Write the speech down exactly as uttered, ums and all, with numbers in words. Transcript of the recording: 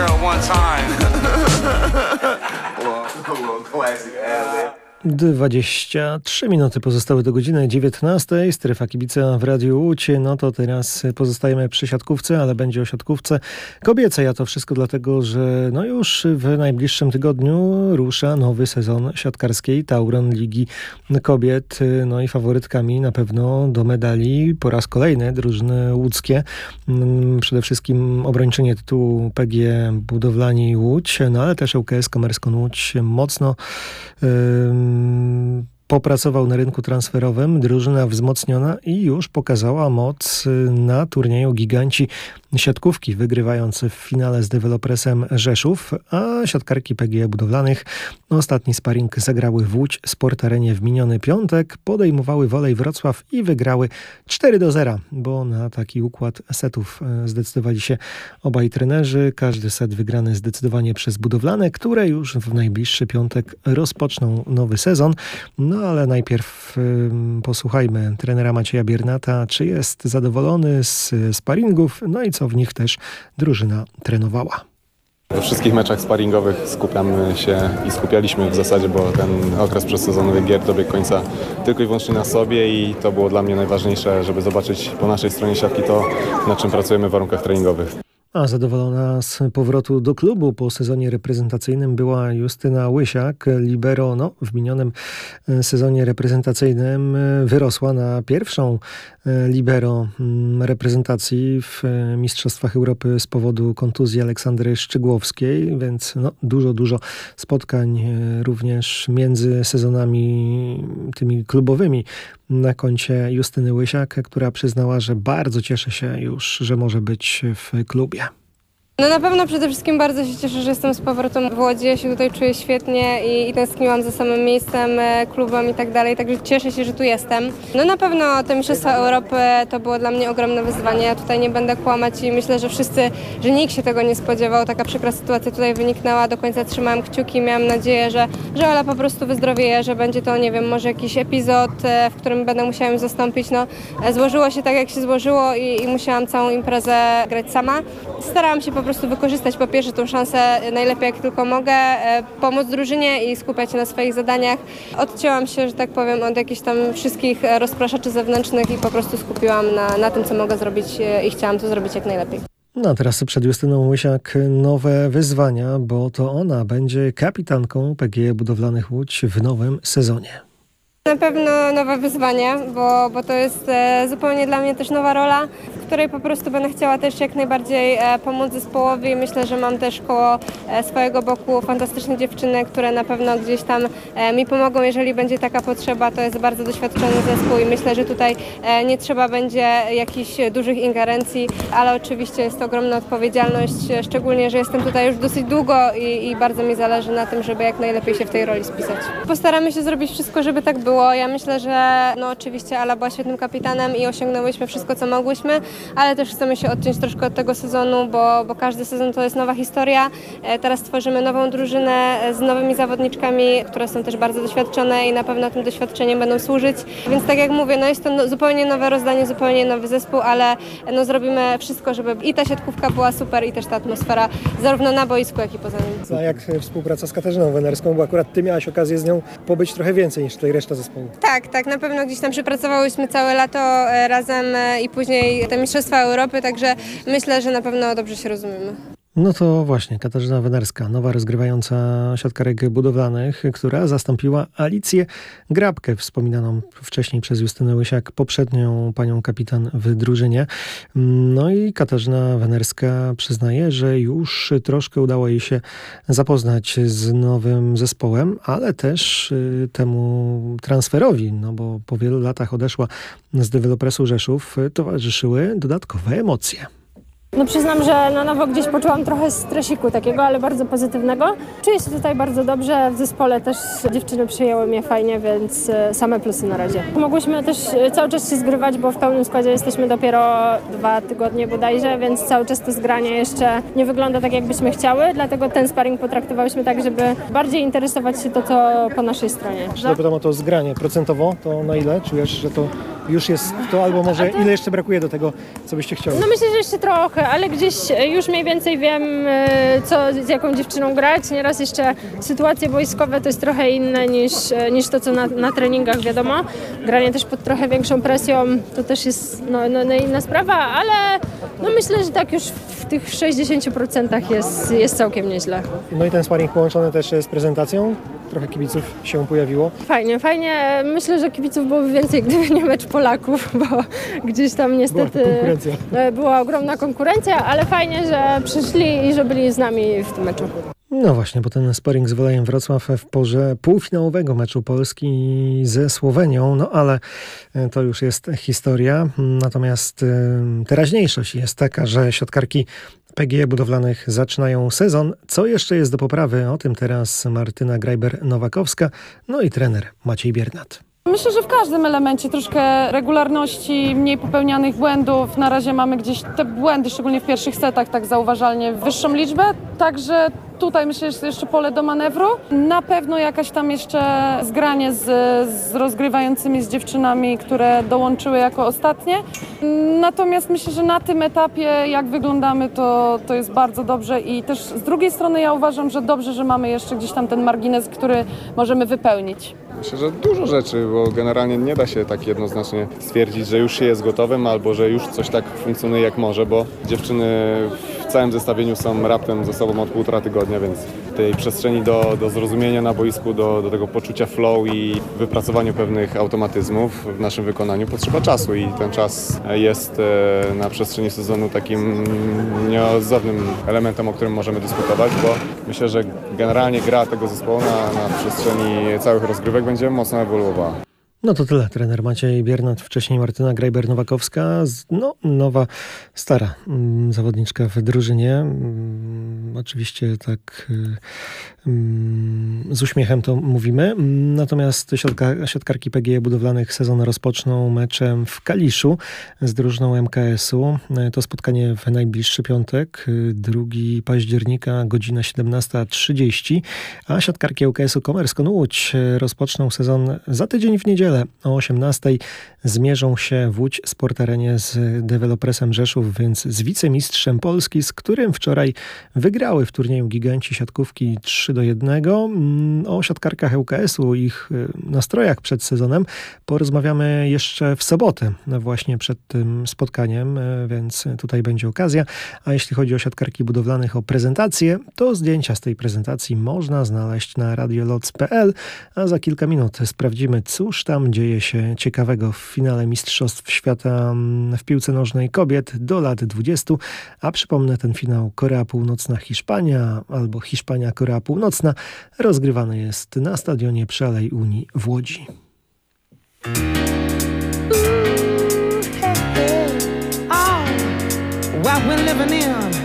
girl one time. Classic ad. dwadzieścia trzy minuty pozostały do godziny dziewiętnastej. Strefa kibica w Radiu Łódź. No to teraz pozostajemy przy siatkówce, ale będzie o siatkówce kobiecej. A to wszystko dlatego, że no już w najbliższym tygodniu rusza nowy sezon siatkarskiej Tauron Ligi Kobiet. No i faworytkami na pewno do medali po raz kolejny drużyny łódzkie. Przede wszystkim obrończynie tytułu P G Budowlani Łódź, no ale też ŁKS Komerskon Łódź mocno yy, popracował na rynku transferowym, drużyna wzmocniona i już pokazała moc na turnieju Giganci Siatkówki, wygrywając w finale z Dewelopresem Rzeszów, a siatkarki P G Budowlanych ostatni sparring zagrały w Łódź Sport Arenie w miniony piątek, podejmowały Wolej Wrocław i wygrały cztery do zera, bo na taki układ setów zdecydowali się obaj trenerzy. Każdy set wygrany zdecydowanie przez Budowlane, które już w najbliższy piątek rozpoczną nowy sezon. No ale najpierw y, posłuchajmy trenera Macieja Biernata, czy jest zadowolony z sparingów, no i co w nich też drużyna trenowała. We wszystkich meczach sparingowych skupiamy się i skupialiśmy w zasadzie, bo ten okres przedsezonowy gier dobiegł końca tylko i wyłącznie na sobie i to było dla mnie najważniejsze, żeby zobaczyć po naszej stronie siatki to, nad czym pracujemy w warunkach treningowych. A zadowolona z powrotu do klubu po sezonie reprezentacyjnym była Justyna Łysiak. Libero no, w minionym sezonie reprezentacyjnym wyrosła na pierwszą libero reprezentacji w Mistrzostwach Europy z powodu kontuzji Aleksandry Szczygłowskiej, więc no, dużo, dużo spotkań również między sezonami tymi klubowymi na koncie Justyny Łysiak, która przyznała, że bardzo cieszy się już, że może być w klubie. No na pewno przede wszystkim bardzo się cieszę, że jestem z powrotem w Łodzi. Ja się tutaj czuję świetnie i, i tęskniłam za samym miejscem, klubem i tak dalej, także cieszę się, że tu jestem. No na pewno te Mistrzostwa Europy to było dla mnie ogromne wyzwanie. Ja tutaj nie będę kłamać i myślę, że wszyscy, że nikt się tego nie spodziewał. Taka przykra sytuacja tutaj wyniknęła. Do końca trzymałam kciuki, miałam nadzieję, że, że Ola po prostu wyzdrowieje, że będzie to, nie wiem, może jakiś epizod, w którym będę musiała ją zastąpić. No, złożyło się tak, jak się złożyło i, i musiałam całą imprezę grać sama. Starałam się po prostu wykorzystać po pierwsze tą szansę najlepiej jak tylko mogę, pomóc drużynie i skupiać się na swoich zadaniach. Odcięłam się, że tak powiem, od jakichś tam wszystkich rozpraszaczy zewnętrznych i po prostu skupiłam na, na tym, co mogę zrobić i chciałam to zrobić jak najlepiej. No a teraz przed Justyną Łysiak nowe wyzwania, bo to ona będzie kapitanką P G Budowlanych Łódź w nowym sezonie. Na pewno nowe wyzwanie, bo, bo to jest e, zupełnie dla mnie też nowa rola, w której po prostu będę chciała też jak najbardziej e, pomóc zespołowi. Myślę, że mam też koło e, swojego boku fantastyczne dziewczyny, które na pewno gdzieś tam e, mi pomogą, jeżeli będzie taka potrzeba. To jest bardzo doświadczony zespół i myślę, że tutaj e, nie trzeba będzie jakichś dużych ingerencji, ale oczywiście jest to ogromna odpowiedzialność, szczególnie, że jestem tutaj już dosyć długo i, i bardzo mi zależy na tym, żeby jak najlepiej się w tej roli spisać. Postaramy się zrobić wszystko, żeby tak było. Ja myślę, że no oczywiście Ala była świetnym kapitanem i osiągnęłyśmy wszystko, co mogłyśmy, ale też chcemy się odciąć troszkę od tego sezonu, bo, bo każdy sezon to jest nowa historia. Teraz tworzymy nową drużynę z nowymi zawodniczkami, które są też bardzo doświadczone i na pewno tym doświadczeniem będą służyć. Więc tak jak mówię, no jest to no, zupełnie nowe rozdanie, zupełnie nowy zespół, ale no zrobimy wszystko, żeby i ta siatkówka była super i też ta atmosfera zarówno na boisku, jak i poza nim. A jak współpraca z Katarzyną Wenerską, bo akurat ty miałaś okazję z nią pobyć trochę więcej niż tutaj reszta zespołu. Tak, tak, na pewno gdzieś tam przepracowałyśmy całe lato razem i później te Mistrzostwa Europy, także myślę, że na pewno dobrze się rozumiemy. No to właśnie Katarzyna Wenerska, nowa rozgrywająca siatkarek budowlanych, która zastąpiła Alicję Grabkę, wspominaną wcześniej przez Justynę Łysiak, poprzednią panią kapitan w drużynie. No i Katarzyna Wenerska przyznaje, że już troszkę udało jej się zapoznać z nowym zespołem, ale też temu transferowi, no bo po wielu latach odeszła z Dewelopresu Rzeszów, towarzyszyły dodatkowe emocje. No przyznam, że na nowo gdzieś poczułam trochę stresiku takiego, ale bardzo pozytywnego. Czuję się tutaj bardzo dobrze, w zespole też dziewczyny przyjęły mnie fajnie, więc same plusy na razie. Mogłyśmy też cały czas się zgrywać, bo w pełnym składzie jesteśmy dopiero dwa tygodnie bodajże, więc cały czas to zgranie jeszcze nie wygląda tak, jakbyśmy chciały, dlatego ten sparring potraktowałyśmy tak, żeby bardziej interesować się to, co po naszej stronie. Zapytam o to zgranie procentowo, to na ile czujesz, że to już jest to, albo może ile jeszcze brakuje do tego, co byście chcieli? No myślę, że jeszcze trochę, ale gdzieś już mniej więcej wiem, co, z jaką dziewczyną grać. Nieraz jeszcze sytuacje boiskowe to jest trochę inne niż, niż to, co na, na treningach, wiadomo. Granie też pod trochę większą presją to też jest no, no, no inna sprawa, ale no myślę, że tak już w tych sześćdziesięciu procentach jest, jest całkiem nieźle. No i ten sparring połączony też z prezentacją. Trochę kibiców się pojawiło. Fajnie, fajnie. Myślę, że kibiców byłoby więcej, gdyby nie mecz Polaków, bo gdzieś tam niestety była konkurencja. Była ogromna konkurencja, ale fajnie, że przyszli i że byli z nami w tym meczu. No właśnie, bo ten sparring z Wolejem Wrocław w porze półfinałowego meczu Polski ze Słowenią, no ale to już jest historia. Natomiast teraźniejszość jest taka, że siatkarki P G E Budowlanych zaczynają sezon. Co jeszcze jest do poprawy? O tym teraz Martyna Grajber-Nowakowska, no i trener Maciej Biernat. Myślę, że w każdym elemencie troszkę regularności, mniej popełnianych błędów. Na razie mamy gdzieś te błędy, szczególnie w pierwszych setach, tak zauważalnie wyższą liczbę. Także tutaj myślę, że jest jeszcze pole do manewru. Na pewno jakaś tam jeszcze zgranie z, z rozgrywającymi z dziewczynami, które dołączyły jako ostatnie. Natomiast myślę, że na tym etapie, jak wyglądamy, to, to jest bardzo dobrze i też z drugiej strony ja uważam, że dobrze, że mamy jeszcze gdzieś tam ten margines, który możemy wypełnić. Myślę, że dużo rzeczy, bo generalnie nie da się tak jednoznacznie stwierdzić, że już się jest gotowym albo że już coś tak funkcjonuje jak może, bo dziewczyny w całym zestawieniu są raptem ze sobą od półtora tygodnia, więc tej przestrzeni do, do zrozumienia na boisku, do, do tego poczucia flow i wypracowaniu pewnych automatyzmów w naszym wykonaniu potrzeba czasu i ten czas jest na przestrzeni sezonu takim nieodzownym elementem, o którym możemy dyskutować, bo myślę, że generalnie gra tego zespołu na, na przestrzeni całych rozgrywek będzie mocno ewoluowała. No to tyle. Trener Maciej Biernat, wcześniej Martyna Grajber-Nowakowska. No, nowa, stara mm, zawodniczka w drużynie. Mm, oczywiście tak mm, z uśmiechem to mówimy. Natomiast siatka, siatkarki P G E Budowlanych sezon rozpoczną meczem w Kaliszu z drużyną M K S-u. To spotkanie w najbliższy piątek, drugiego października, godzina siedemnasta trzydzieści. A siatkarki U K S-u Komersko Łódź rozpoczną sezon za tydzień w niedzielę. O osiemnastej zmierzą się w Łódź Sport Arenie z Developresem Rzeszów, więc z wicemistrzem Polski, z którym wczoraj wygrały w turnieju Giganci siatkówki trzy do jednego. O siatkarkach U K S-u, ich nastrojach przed sezonem porozmawiamy jeszcze w sobotę, właśnie przed tym spotkaniem, więc tutaj będzie okazja. A jeśli chodzi o siatkarki budowlanych, o prezentację, to zdjęcia z tej prezentacji można znaleźć na radioloc kropka p l, a za kilka minut sprawdzimy, cóż tam dzieje się ciekawego w finale Mistrzostw Świata w piłce nożnej kobiet do lat dwudziestu. A przypomnę, ten finał Korea Północna-Hiszpania albo Hiszpania-Korea Północna rozgrywany jest na stadionie przy Alei Unii w Łodzi. What we're living in